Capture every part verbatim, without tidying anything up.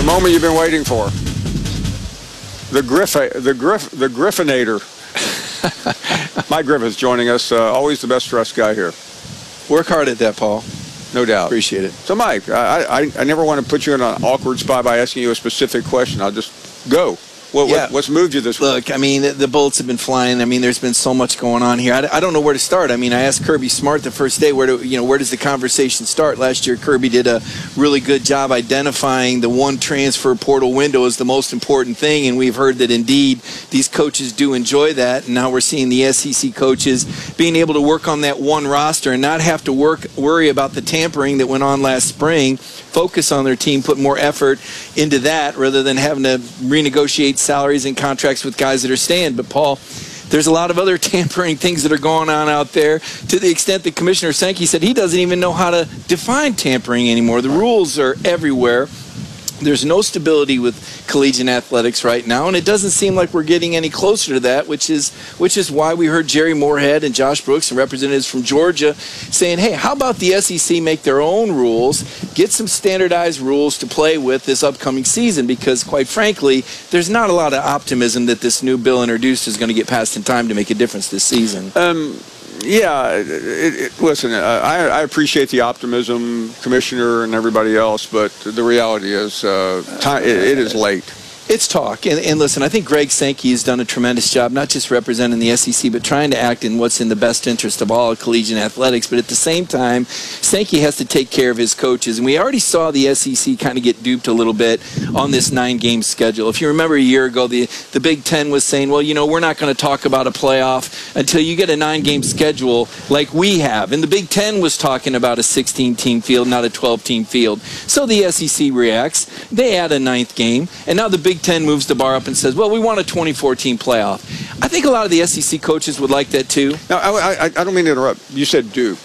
The moment you've been waiting for. The Griff, the Griff, the Griffinator. Mike Griffiths joining us. Uh, always the best dressed guy here. Work hard at that, Paul. No doubt. Appreciate it. So, Mike, I, I, I never want to put you in an awkward spot by asking you a specific question. I'll just go. What, yeah. what, what's moved you this week? Look, I mean, the, the bullets have been flying. I mean, there's been so much going on here. I, I don't know where to start. I mean, I asked Kirby Smart the first day, where do you know where does the conversation start? Last year, Kirby did a really good job identifying the one transfer portal window as the most important thing, and we've heard that indeed these coaches do enjoy that. And now we're seeing the S E C coaches being able to work on that one roster and not have to work worry about the tampering that went on last spring. Focus on their team, put more effort into that rather than having to renegotiate salaries and contracts with guys that are staying. But, Paul, there's a lot of other tampering things that are going on out there to the extent that Commissioner Sankey said he doesn't even know how to define tampering anymore. The rules are everywhere. There's no stability with collegiate athletics right now, and it doesn't seem like we're getting any closer to that, which is which is why we heard Jerry Moorhead and Josh Brooks and representatives from Georgia saying, hey, how about the S E C make their own rules, get some standardized rules to play with this upcoming season, because, quite frankly, there's not a lot of optimism that this new bill introduced is going to get passed in time to make a difference this season. Um. Yeah, it, it, listen, I, I appreciate the optimism, Commissioner and everybody else, but the reality is uh, time, it, it is late. It's talk. And, and listen, I think Greg Sankey has done a tremendous job, not just representing the S E C, but trying to act in what's in the best interest of all collegiate athletics. But at the same time, Sankey has to take care of his coaches. And we already saw the S E C kind of get duped a little bit on this nine-game schedule. If you remember a year ago, the, the Big Ten was saying, well, you know, we're not going to talk about a playoff until you get a nine-game schedule like we have. And the Big Ten was talking about a sixteen-team field, not a twelve-team field. So the S E C reacts. They add a ninth game. And now the Big Ten moves the bar up and says, well, we want a twenty-four team playoff. I think a lot of the S E C coaches would like that too. Now, I, I, I don't mean to interrupt. You said duped.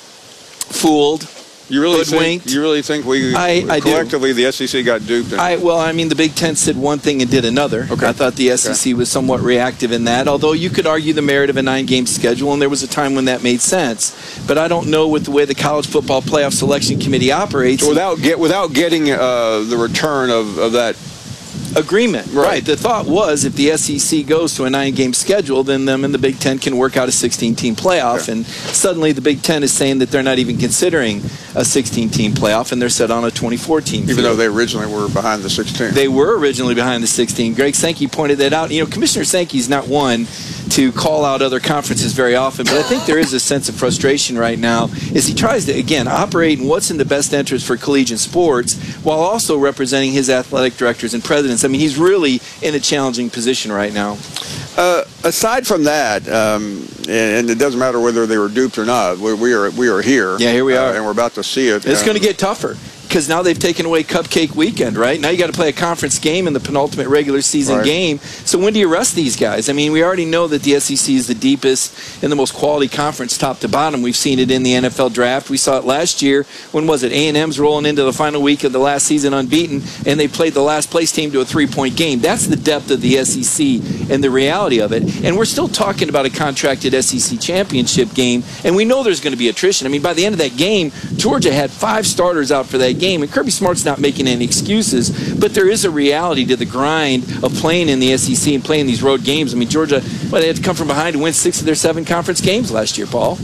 Fooled. You really hoodwinked. think, you really think we I, I collectively do. the S E C got duped? I, well, I mean, the Big Ten said one thing and did another. Okay. I thought the S E C okay. was somewhat reactive in that, although you could argue the merit of a nine-game schedule, and there was a time when that made sense. But I don't know with the way the College Football Playoff Selection Committee operates. So without, get, without getting uh, the return of, of that agreement. Right. right. The thought was if the S E C goes to a nine-game schedule, then them and the Big Ten can work out a sixteen-team playoff. Yeah. And suddenly the Big Ten is saying that they're not even considering a sixteen-team playoff, and they're set on a twenty-four-team Even field. though they originally were behind the sixteen. They were originally behind the sixteen. Greg Sankey pointed that out. You know, Commissioner Sankey's not one to call out other conferences very often, but I think there is a sense of frustration right now as he tries to, again, operate in what's in the best interest for collegiate sports while also representing his athletic directors and presidents. I mean, he's really in a challenging position right now. Uh, aside from that, um, and, and it doesn't matter whether they were duped or not, we, we are we are here. Yeah, here we are. Uh, and we're about to see it. It's going to get tougher, because now they've taken away Cupcake Weekend, right? Now you got to play a conference game in the penultimate regular season right. game. So when do you rest these guys? I mean, we already know that the S E C is the deepest and the most quality conference top to bottom. We've seen it in the N F L draft. We saw it last year. When was it? A and M's rolling into the final week of the last season unbeaten, and they played the last place team to a three-point game. That's the depth of the S E C and the reality of it. And we're still talking about a contracted S E C championship game, and we know there's going to be attrition. I mean, by the end of that game, Georgia had five starters out for that game, and Kirby Smart's not making any excuses, but there is a reality to the grind of playing in the S E C and playing these road games. I mean, Georgia, well, they had to come from behind and win six of their seven conference games last year, Paul.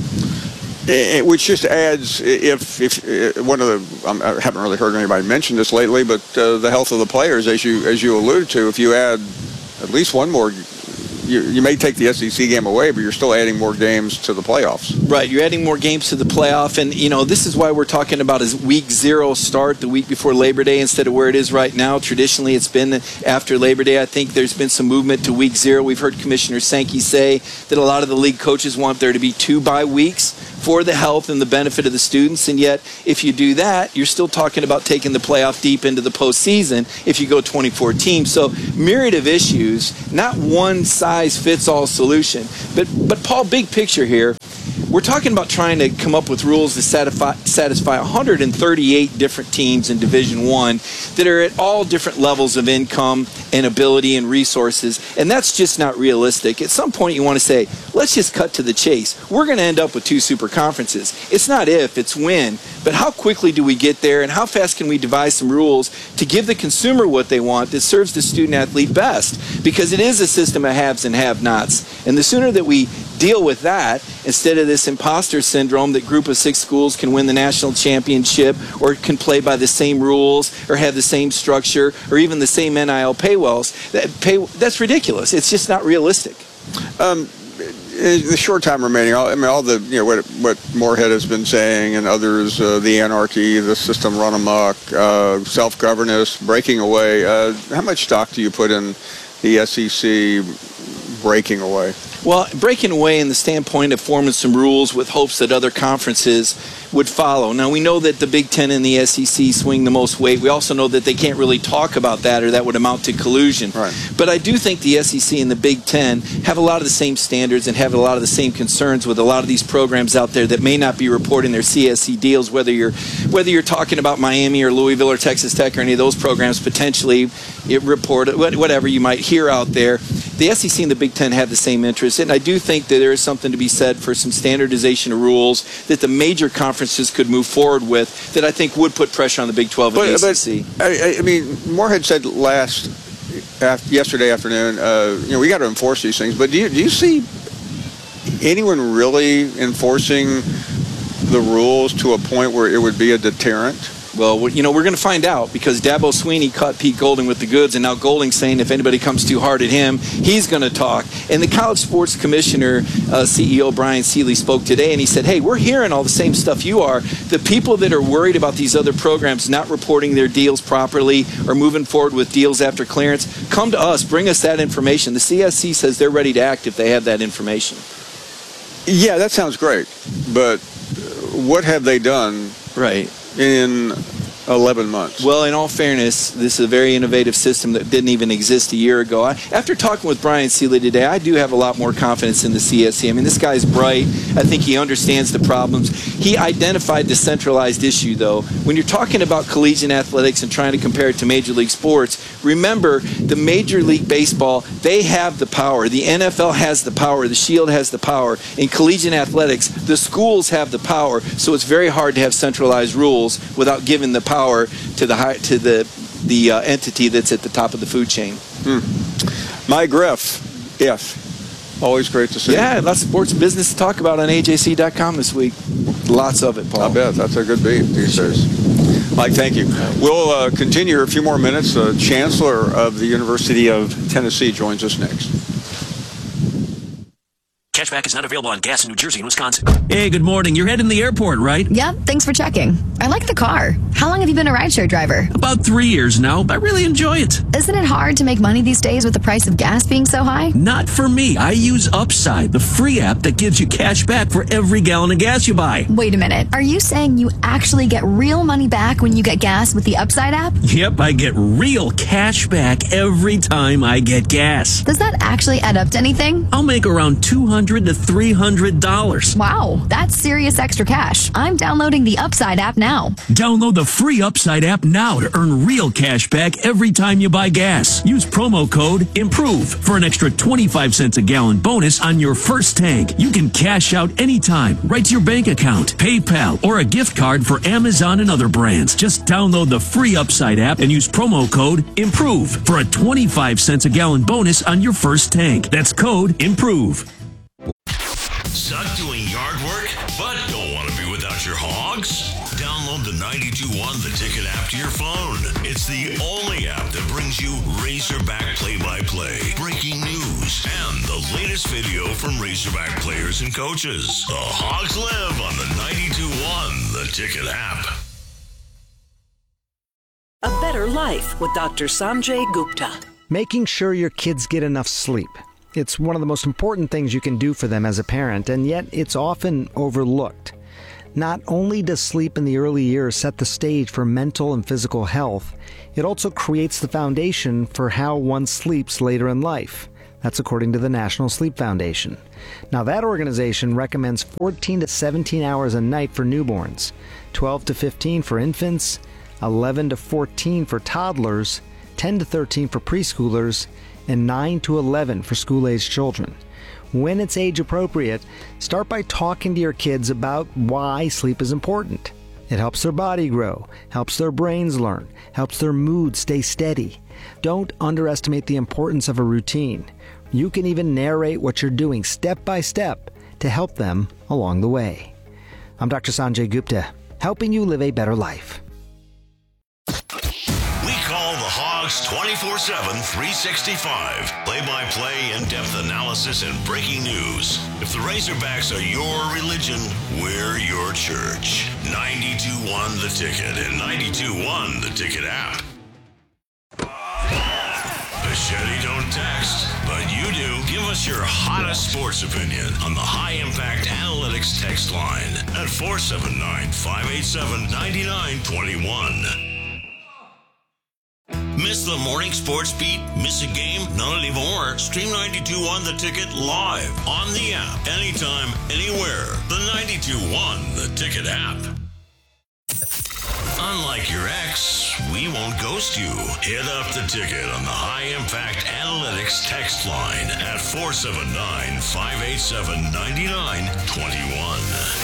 Which just adds, if if one of the, I haven't really heard anybody mention this lately, but uh, the health of the players, as you as you alluded to, if you add at least one more, you, you may take the S E C game away, but you're still adding more games to the playoffs. Right, you're adding more games to the playoff, and you know this is why we're talking about a week zero start the week before Labor Day instead of where it is right now. Traditionally, it's been after Labor Day. I think there's been some movement to week zero. We've heard Commissioner Sankey say that a lot of the league coaches want there to be two bye weeks for the health and the benefit of the students, and yet if you do that, you're still talking about taking the playoff deep into the postseason if you go twenty-four teams. So myriad of issues, not one size fits all solution. But but Paul, big picture here, we're talking about trying to come up with rules to satisfy, satisfy one hundred thirty-eight different teams in Division One that are at all different levels of income and ability and resources, and that's just not realistic. At some point, you want to say, let's just cut to the chase. We're going to end up with two super conferences. It's not if, it's when. But how quickly do we get there, and how fast can we devise some rules to give the consumer what they want that serves the student athlete best? Because it is a system of haves and have-nots. And the sooner that we deal with that, instead of this imposter syndrome that group of six schools can win the national championship or can play by the same rules or have the same structure or even the same N I L paywalls, that pay, that's ridiculous. It's just not realistic. Um, in the short time remaining, I mean, all the, you know, what, what Moorhead has been saying and others, uh, the anarchy, the system run amok, uh, self-governance, breaking away, uh, how much stock do you put in the S E C breaking away? Well, breaking away in the standpoint of forming some rules with hopes that other conferences would follow. Now, we know that the Big Ten and the S E C swing the most weight. We also know that they can't really talk about that, or that would amount to collusion. Right. But I do think the S E C and the Big Ten have a lot of the same standards and have a lot of the same concerns with a lot of these programs out there that may not be reporting their C S C deals, whether you're whether you're talking about Miami or Louisville or Texas Tech or any of those programs potentially it report whatever you might hear out there. The S E C and the Big Ten have the same interests, and I do think that there is something to be said for some standardization of rules that the major conferences could move forward with that I think would put pressure on the Big twelve and but, the but, S E C. I, I mean, Moorhead said last, after, yesterday afternoon, uh, you know, we got to enforce these things, but do you, do you see anyone really enforcing the rules to a point where it would be a deterrent? Well, you know, we're going to find out, because Dabo Sweeney caught Pete Golding with the goods, and now Golding's saying if anybody comes too hard at him, he's going to talk. And the College Sports Commissioner, uh, C E O Brian Seeley, spoke today, and he said, hey, we're hearing all the same stuff you are. The people that are worried about these other programs not reporting their deals properly or moving forward with deals after clearance, come to us, bring us that information. The C S C says they're ready to act if they have that information. Yeah, that sounds great, but what have they done Right. in eleven months? Well, in all fairness, this is a very innovative system that didn't even exist a year ago. I, after talking with Brian Seeley today, I do have a lot more confidence in the C S C. I mean, this guy's bright. I think he understands the problems. He identified the centralized issue, though. When you're talking about collegiate athletics and trying to compare it to Major League sports, remember, the Major League Baseball, they have the power. The N F L has the power. The Shield has the power. In collegiate athletics, the schools have the power, so it's very hard to have centralized rules without giving the power to the high, to the the uh, entity that's at the top of the food chain. Hmm. Mike Griff, if always great to see yeah, you. lots of sports business to talk about on A J C dot com this week. Lots of it, Paul. I bet that's a good beat these days. Mike, thank you. We'll uh, continue a few more minutes. The Chancellor of the University of Tennessee joins us next. Cashback is not available on gas in New Jersey and Wisconsin. Hey, good morning. You're heading to the airport, right? Yep, thanks for checking. I like the car. How long have you been a rideshare driver? About three years now. I really enjoy it. Isn't it hard to make money these days with the price of gas being so high? Not for me. I use Upside, the free app that gives you cash back for every gallon of gas you buy. Wait a minute. Are you saying you actually get real money back when you get gas with the Upside app? Yep, I get real cash back every time I get gas. Does that actually add up to anything? I'll make around two hundred to three hundred dollars. Wow, that's serious extra cash. I'm downloading the Upside app now. Download the free Upside app now to earn real cash back every time you buy gas. Use promo code IMPROVE for an extra twenty-five cents a gallon bonus on your first tank. You can cash out anytime, right to your bank account, PayPal, or a gift card for Amazon and other brands. Just download the free Upside app and use promo code IMPROVE for a twenty-five cents a gallon bonus on your first tank. That's code IMPROVE. Suck doing yard work, but don't want to be without your hogs? Download the ninety-two point one The Ticket app to your phone. It's the only app that brings you Razorback play-by-play, breaking news, and the latest video from Razorback players and coaches. The Hogs live on the ninety-two point one The Ticket app. A better life with Doctor Sanjay Gupta. Making sure your kids get enough sleep. It's one of the most important things you can do for them as a parent, and yet it's often overlooked. Not only does sleep in the early years set the stage for mental and physical health, it also creates the foundation for how one sleeps later in life. That's according to the National Sleep Foundation. Now, that organization recommends fourteen to seventeen hours a night for newborns, twelve to fifteen for infants, eleven to fourteen for toddlers, ten to thirteen for preschoolers, and nine to eleven for school-aged children. When it's age appropriate, start by talking to your kids about why sleep is important. It helps their body grow, helps their brains learn, helps their mood stay steady. Don't underestimate the importance of a routine. You can even narrate what you're doing step by step to help them along the way. I'm Doctor Sanjay Gupta, helping you live a better life. We call the Hogs twenty-four seven, three sixty-five. Play-by-play, in-depth analysis, and breaking news. If the Razorbacks are your religion, we're your church. ninety-two one The Ticket and ninety-two one The Ticket app. Machete don't text, but you do. Give us your hottest sports opinion on the High Impact Analytics text line at four seven nine, five eight seven, nine nine two one. Miss the morning sports beat? Miss a game? Not anymore. Stream ninety-two one The Ticket live on the app, anytime, anywhere. The ninety-two one The Ticket app. Unlike your ex, we won't ghost you. Hit up The Ticket on the High Impact Analytics text line at four seven nine, five eight seven, nine nine two one.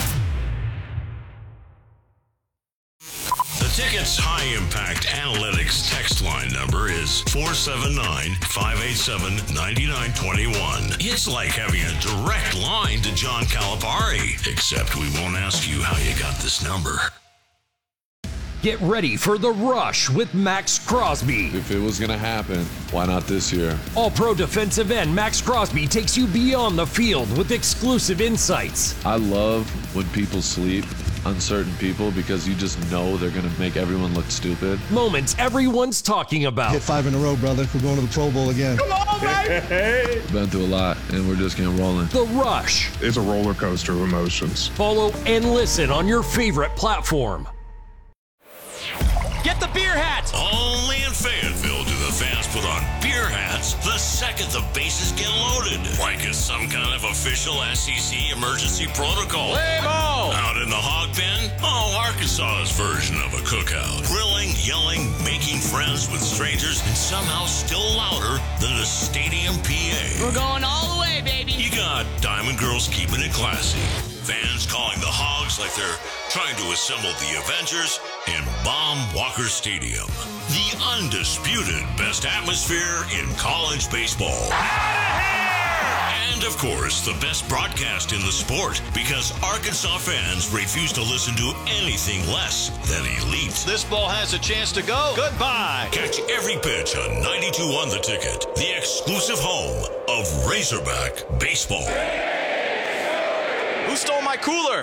The Ticket's High Impact Analytics text line number is four seven nine, five eight seven, nine nine two one. It's like having a direct line to John Calipari, except we won't ask you how you got this number. Get ready for The Rush with Max Crosby. If it was going to happen, why not this year? All-Pro defensive end Max Crosby takes you beyond the field with exclusive insights. I love when people sleep, uncertain people, because you just know they're going to make everyone look stupid. Moments everyone's talking about. Hit five in a row, brother. We're going to the Pro Bowl again. Come on, baby! Been through a lot, and we're just getting rolling. The Rush. It's a roller coaster of emotions. Follow and listen on your favorite platform. Get the beer hats! Only in Fayetteville do the fans put on beer hats the second the bases get loaded. Like it's some kind of official S E C emergency protocol. Play-mo! Out in the hog pen? Oh, Arkansas's version of a cookout. Grilling, yelling, making friends with strangers, and somehow still louder than the stadium P A. We're going all the way, baby! You got Diamond Girls keeping it classy. Fans calling the Hogs like they're trying to assemble the Avengers in Baum Walker Stadium. The undisputed best atmosphere in college baseball. And, of course, the best broadcast in the sport, because Arkansas fans refuse to listen to anything less than elite. This ball has a chance to go. Goodbye. Catch every pitch on ninety-two one The Ticket, the exclusive home of Razorback baseball. Who stole my cooler?